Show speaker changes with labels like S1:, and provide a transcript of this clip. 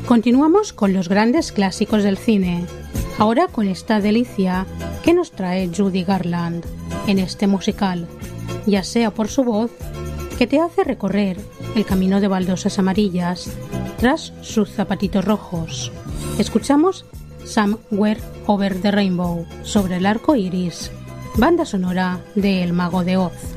S1: Continuamos con los grandes clásicos del cine, ahora con esta delicia que nos trae Judy Garland en este musical, ya sea por su voz, que te hace recorrer el camino de baldosas amarillas tras sus zapatitos rojos. Escuchamos Somewhere Over the Rainbow, sobre el arco iris, banda sonora de El Mago de Oz.